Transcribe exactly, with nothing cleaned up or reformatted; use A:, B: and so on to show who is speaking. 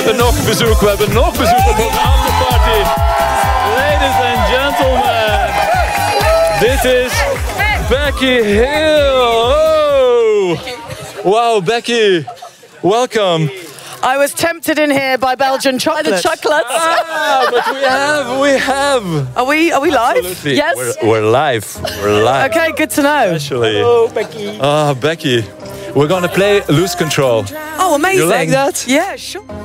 A: hebben nog bezoek, we hebben nog bezoek op onze afterparty. Ladies and gentlemen, dit is Becky Hill. Oh. Wow, Becky, welcome.
B: I was tempted in here by Belgian chocolate.
C: The chocolates.
A: Ah, but we have, we have.
B: Are we? Are we live?
A: Absolutely.
B: Yes.
A: We're, we're live. We're live.
B: Okay, good to know.
A: Actually.
C: Oh, Becky.
A: Ah, Becky. We're gonna play Lose Control.
B: Oh, amazing.
A: You like that?
B: Yeah, sure.